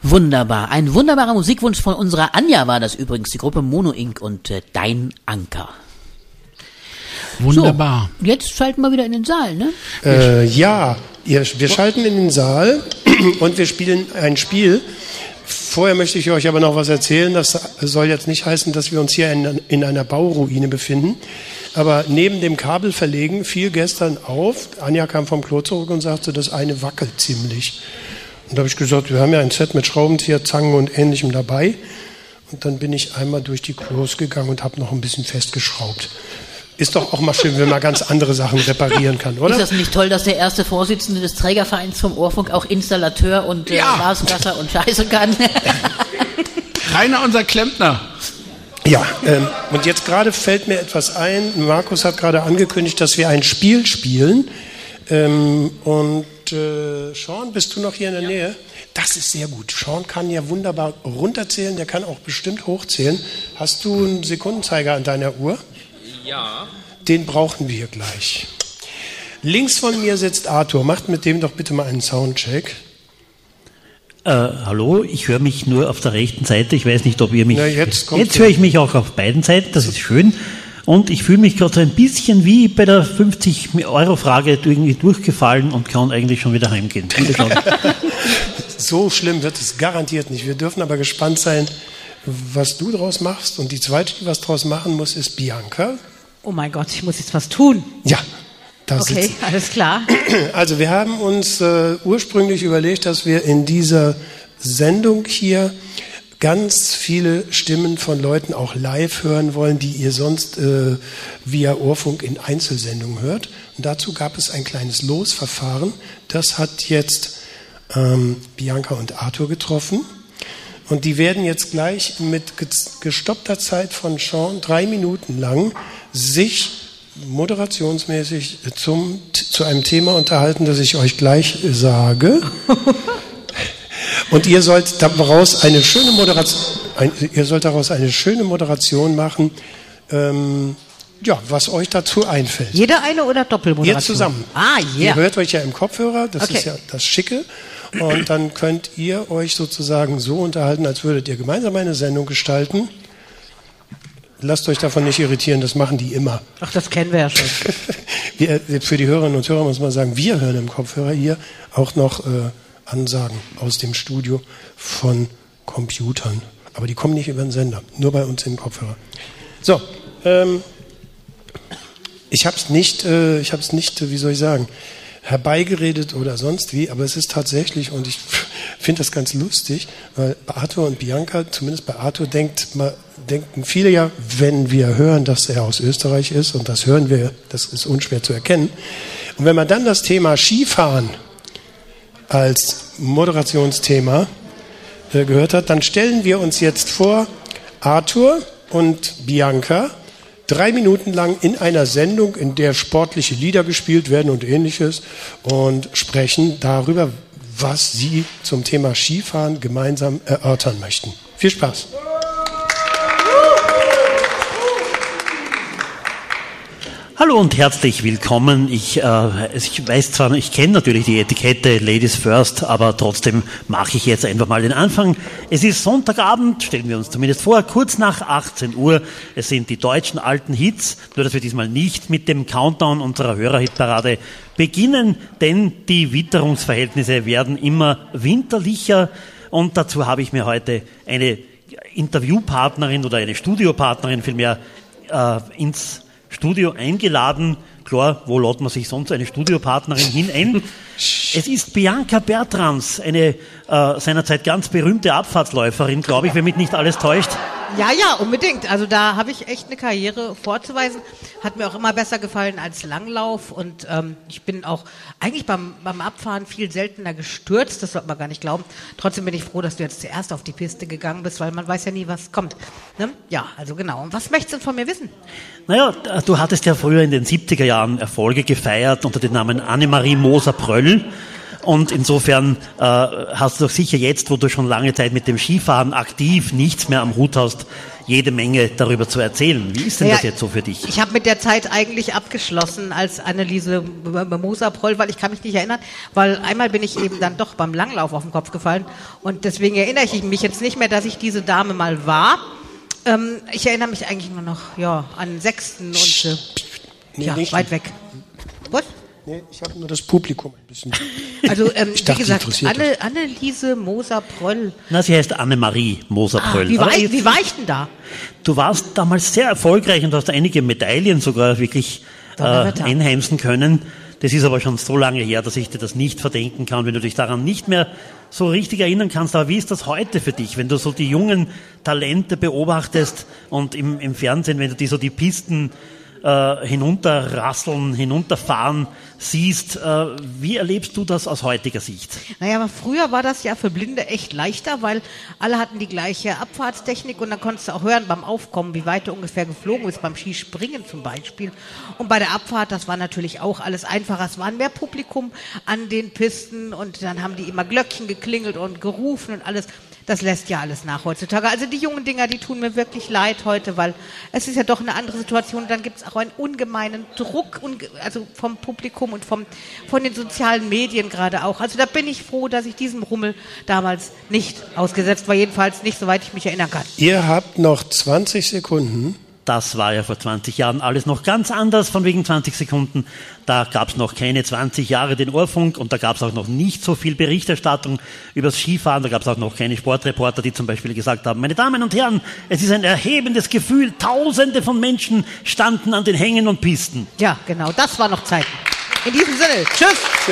Wunderbar. Ein wunderbarer Musikwunsch von unserer Anja war das übrigens, die Gruppe Mono Inc. und Dein Anker. Wunderbar. So, jetzt schalten wir wieder in den Saal, ne? Wir schalten in den Saal und wir spielen ein Spiel. Vorher möchte ich euch aber noch was erzählen. Das soll jetzt nicht heißen, dass wir uns hier in einer Bauruine befinden. Aber neben dem Kabelverlegen fiel gestern auf, Anja kam vom Klo zurück und sagte, das eine wackelt ziemlich. Und da habe ich gesagt, wir haben ja ein Set mit Schraubenzieher, Zangen und Ähnlichem dabei. Und dann bin ich einmal durch die Klos gegangen und habe noch ein bisschen festgeschraubt. Ist doch auch mal schön, wenn man ganz andere Sachen reparieren kann, oder? Ist das nicht toll, dass der erste Vorsitzende des Trägervereins vom Ohrfunk auch Installateur und Glaswasser und Scheiße kann? Rainer, unser Klempner. Ja, und jetzt gerade fällt mir etwas ein. Markus hat gerade angekündigt, dass wir ein Spiel spielen. Sean, bist du noch hier in der Nähe? Das ist sehr gut. Sean kann ja wunderbar runterzählen, der kann auch bestimmt hochzählen. Hast du einen Sekundenzeiger an deiner Uhr? Ja. Den brauchen wir gleich. Links von mir sitzt Arthur. Macht mit dem doch bitte mal einen Soundcheck. Hallo, ich höre mich nur auf der rechten Seite. Ich weiß nicht, ob ihr mich... Na, jetzt höre ich mich auch auf beiden Seiten, das ist schön. Und ich fühle mich gerade so ein bisschen wie bei der 50-Euro-Frage irgendwie durchgefallen und kann eigentlich schon wieder heimgehen. So schlimm wird es garantiert nicht. Wir dürfen aber gespannt sein, was du draus machst. Und die zweite, die was draus machen muss, ist Bianca. Oh mein Gott, ich muss jetzt was tun. Ja. Okay, alles klar. Also wir haben uns ursprünglich überlegt, dass wir in dieser Sendung hier ganz viele Stimmen von Leuten auch live hören wollen, die ihr sonst via Ohrfunk in Einzelsendungen hört. Und dazu gab es ein kleines Losverfahren. Das hat jetzt Bianca und Arthur getroffen. Und die werden jetzt gleich mit gestoppter Zeit von Sean 3 Minuten lang sich moderationsmäßig zu einem Thema unterhalten, das ich euch gleich sage. Und ihr sollt daraus eine schöne Moderation machen, was euch dazu einfällt. Jeder eine oder Doppelmoderation? Ihr zusammen. Ihr hört euch ja im Kopfhörer, das ist ja das Schicke. Und dann könnt ihr euch sozusagen so unterhalten, als würdet ihr gemeinsam eine Sendung gestalten. Lasst euch davon nicht irritieren, das machen die immer. Ach, das kennen wir ja schon. Für die Hörerinnen und Hörer muss man sagen, wir hören im Kopfhörer hier auch noch Ansagen aus dem Studio von Computern. Aber die kommen nicht über den Sender, nur bei uns im Kopfhörer. So, ich habe es nicht, wie soll ich sagen, herbeigeredet oder sonst wie, aber es ist tatsächlich, und ich finde das ganz lustig, weil bei Arthur und Bianca, zumindest bei Arthur, denken viele ja, wenn wir hören, dass er aus Österreich ist, und das hören wir, das ist unschwer zu erkennen. Und wenn man dann das Thema Skifahren als Moderationsthema gehört hat, dann stellen wir uns jetzt vor, Arthur und Bianca 3 Minuten lang in einer Sendung, in der sportliche Lieder gespielt werden und Ähnliches, und sprechen darüber, was sie zum Thema Skifahren gemeinsam erörtern möchten. Viel Spaß! Hallo und herzlich willkommen. Ich weiß zwar, ich kenne natürlich die Etikette Ladies First, aber trotzdem mache ich jetzt einfach mal den Anfang. Es ist Sonntagabend, stellen wir uns zumindest vor, kurz nach 18 Uhr. Es sind die deutschen alten Hits, nur dass wir diesmal nicht mit dem Countdown unserer Hörerhitparade beginnen, denn die Witterungsverhältnisse werden immer winterlicher, und dazu habe ich mir heute eine Interviewpartnerin oder eine Studiopartnerin vielmehr ins Studio eingeladen. Klar, wo lädt man sich sonst eine Studiopartnerin hin ein? Es ist Bianca Bertrams, eine seinerzeit ganz berühmte Abfahrtsläuferin, glaube ich, wenn mich nicht alles täuscht. Ja, unbedingt. Also da habe ich echt eine Karriere vorzuweisen. Hat mir auch immer besser gefallen als Langlauf, und ich bin auch eigentlich beim Abfahren viel seltener gestürzt, das sollte man gar nicht glauben. Trotzdem bin ich froh, dass du jetzt zuerst auf die Piste gegangen bist, weil man weiß ja nie, was kommt. Ne? Ja, also genau. Und was möchtest du von mir wissen? Naja, du hattest ja früher in den 70er Jahren Erfolge gefeiert unter dem Namen Annemarie Moser-Pröll. Und insofern hast du doch sicher jetzt, wo du schon lange Zeit mit dem Skifahren aktiv nichts mehr am Hut hast, jede Menge darüber zu erzählen. Wie ist denn das jetzt so für dich? Ich habe mit der Zeit eigentlich abgeschlossen als Anneliese Moser-Pröll, weil ich kann mich nicht erinnern, weil einmal bin ich eben dann doch beim Langlauf auf den Kopf gefallen und deswegen erinnere ich mich jetzt nicht mehr, dass ich diese Dame mal war. Ich erinnere mich eigentlich nur noch an Sechsten und weit weg. Was? Nee, ich habe nur das Publikum ein bisschen. Also, wie gesagt, Anneliese Moser-Pröll. Na, sie heißt Annemarie Moser-Pröll. Wie war ich denn da? Du warst damals sehr erfolgreich und hast einige Medaillen sogar wirklich einheimsen können. Das ist aber schon so lange her, dass ich dir das nicht verdenken kann, wenn du dich daran nicht mehr so richtig erinnern kannst. Aber wie ist das heute für dich, wenn du so die jungen Talente beobachtest und im Fernsehen, wenn du die Pisten hinunterrasseln, hinunterfahren siehst. Wie erlebst du das aus heutiger Sicht? Naja, aber früher war das ja für Blinde echt leichter, weil alle hatten die gleiche Abfahrtstechnik und dann konntest du auch hören beim Aufkommen, wie weit du ungefähr geflogen bist, beim Skispringen zum Beispiel. Und bei der Abfahrt, das war natürlich auch alles einfacher. Es war mehr Publikum an den Pisten und dann haben die immer Glöckchen geklingelt und gerufen und alles. Das lässt ja alles nach heutzutage. Also die jungen Dinger, die tun mir wirklich leid heute, weil es ist ja doch eine andere Situation. Und dann gibt es auch einen ungemeinen Druck, also vom Publikum und von den sozialen Medien gerade auch. Also da bin ich froh, dass ich diesem Rummel damals nicht ausgesetzt war. Jedenfalls nicht, soweit ich mich erinnern kann. Ihr habt noch 20 Sekunden. Das war ja vor 20 Jahren alles noch ganz anders, von wegen 20 Sekunden. Da gab es noch keine 20 Jahre den Ohrfunk und da gab es auch noch nicht so viel Berichterstattung übers Skifahren. Da gab es auch noch keine Sportreporter, die zum Beispiel gesagt haben, meine Damen und Herren, es ist ein erhebendes Gefühl, Tausende von Menschen standen an den Hängen und Pisten. Ja, genau, das war noch Zeit. In diesem Sinne, tschüss.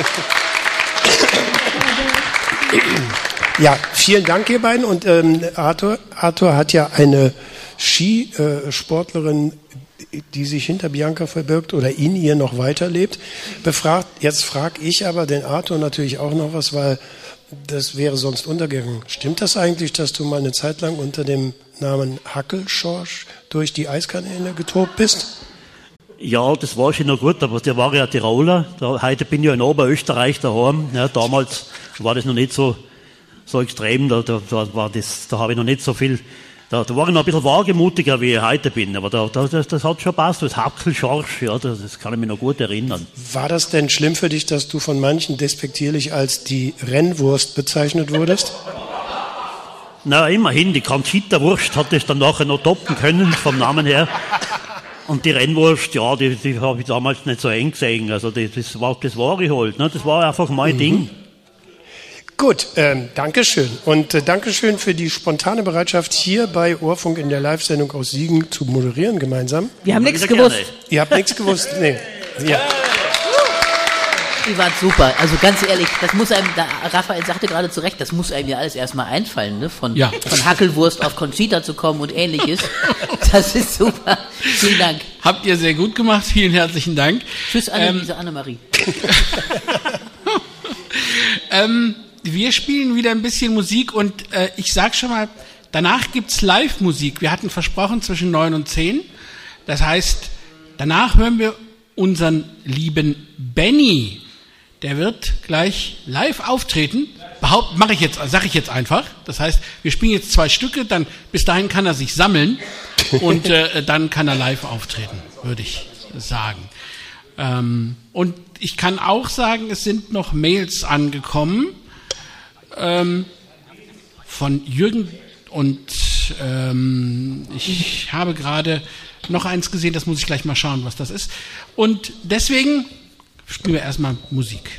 Ja, vielen Dank ihr beiden. Und Arthur hat ja eine Skisportlerin, die sich hinter Bianca verbirgt oder in ihr noch weiterlebt, befragt. Jetzt frage ich aber den Arthur natürlich auch noch was, weil das wäre sonst untergegangen. Stimmt das eigentlich, dass du mal eine Zeit lang unter dem Namen Hackelschorsch durch die Eiskanäle getobt bist? Ja, das war schon noch gut, aber der war ja Tiroler. Heute bin ich ja in Oberösterreich daheim. Ja, damals war das noch nicht so extrem. Da habe ich noch nicht so viel. Da war ich noch ein bisschen wagemutiger, wie ich heute bin, aber das hat schon passt, das Hackelschorsch, ja, das kann ich mich noch gut erinnern. War das denn schlimm für dich, dass du von manchen despektierlich als die Rennwurst bezeichnet wurdest? Na, immerhin, die Conchita-Wurst hat das dann nachher noch toppen können, vom Namen her. Und die Rennwurst, ja, die habe ich damals nicht so eng gesehen, also das war ich halt, ne? Das war einfach mein Ding. Gut, Dankeschön. Und Dankeschön für die spontane Bereitschaft, hier bei Ohrfunk in der Live-Sendung aus Siegen zu moderieren gemeinsam. Wir haben nichts gewusst. Ihr habt nichts gewusst? Nee. Ja. Die waren super. Also ganz ehrlich, das muss einem, Raphael sagte gerade zu Recht, das muss einem ja alles erstmal einfallen, ne? Von Hackelwurst auf Conchita zu kommen und ähnliches. Das ist super. Vielen Dank. Habt ihr sehr gut gemacht. Vielen herzlichen Dank. Tschüss, Anneliese, Annemarie. Wir spielen wieder ein bisschen Musik und ich sag schon mal, danach gibt's Live-Musik. Wir hatten versprochen zwischen 9 und 10. Das heißt, danach hören wir unseren lieben Benny. Der wird gleich live auftreten. Sag ich jetzt einfach. Das heißt, wir spielen jetzt 2 Stücke, dann bis dahin kann er sich sammeln und dann kann er live auftreten, würde ich sagen. Und ich kann auch sagen, es sind noch Mails angekommen von Jürgen und ich habe gerade noch eins gesehen, das muss ich gleich mal schauen, was das ist. Und deswegen spielen wir erstmal Musik.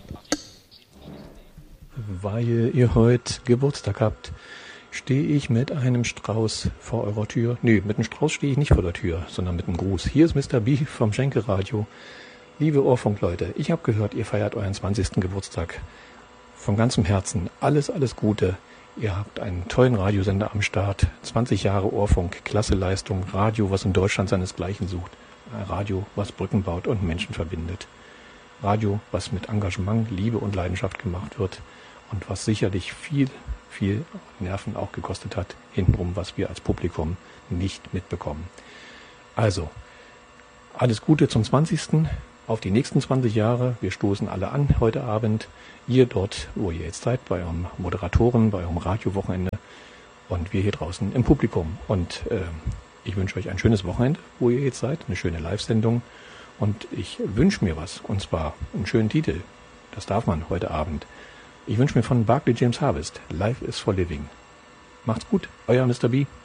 Weil ihr heute Geburtstag habt, stehe ich mit einem Strauß vor eurer Tür. Nee, mit einem Strauß stehe ich nicht vor der Tür, sondern mit einem Gruß. Hier ist Mr. B vom Schenkelradio. Liebe Ohrfunkleute, ich habe gehört, ihr feiert euren 20. Geburtstag. Von ganzem Herzen alles Gute. Ihr habt einen tollen Radiosender am Start. 20 Jahre Ohrfunk, klasse Leistung. Radio, was in Deutschland seinesgleichen sucht. Radio, was Brücken baut und Menschen verbindet. Radio, was mit Engagement, Liebe und Leidenschaft gemacht wird. Und was sicherlich viel Nerven auch gekostet hat, hintenrum, was wir als Publikum nicht mitbekommen. Also, alles Gute zum 20. Auf die nächsten 20 Jahre. Wir stoßen alle an heute Abend. Ihr dort, wo ihr jetzt seid, bei eurem Moderatoren, bei eurem Radiowochenende. und wir hier draußen im Publikum. Und ich wünsche euch ein schönes Wochenende, wo ihr jetzt seid, eine schöne Live-Sendung. Und ich wünsche mir was, und zwar einen schönen Titel. Das darf man heute Abend. Ich wünsche mir von Barclay James Harvest, Life is for Living. Macht's gut, euer Mr. B.